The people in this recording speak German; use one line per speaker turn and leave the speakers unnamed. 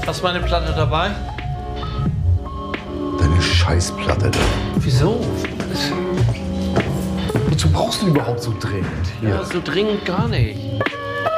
Hast du meine Platte dabei?
Deine Scheißplatte.
Wieso?
Wozu brauchst du überhaupt so dringend? Hier.
Ja, so dringend gar nicht.